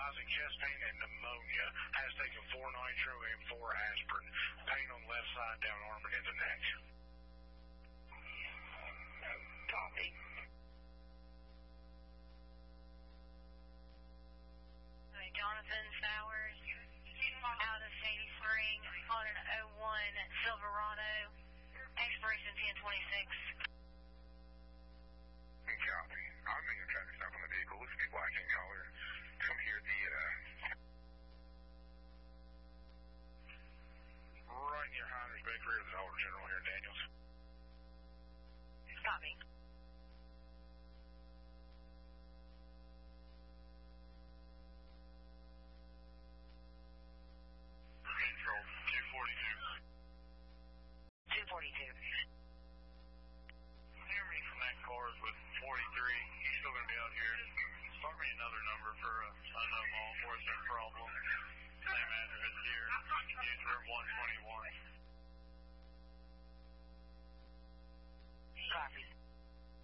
causing chest pain and pneumonia. Has taken 4 nitro and 4 aspirin. Pain on left side, down arm and in the neck. Copy. Jonathan Sowers, out of Sandy Spring, on an 01 Silverado, expiration 1026. Copy. I'm making a traffic stop on the vehicle. Looks to be black in color. Come here, right near Heinrich Bakery or the Dollar General here in Daniels. Copy. Control 242. 242. Hear me from that car is with 43. He's still going to be out here. Start me another number for a unknown law enforcement problem. Same address here. Use room 120.